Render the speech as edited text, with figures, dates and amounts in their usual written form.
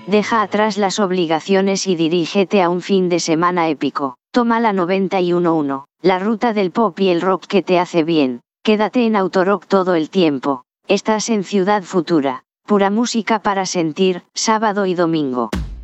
Deja atrás las obligaciones y dirígete a un fin de semana épico. Toma la 91.1, la ruta del pop y el rock que te hace bien. Quédate en Autorock todo el tiempo. Estás en Ciudad Futura. Pura música para sentir, sábado y domingo.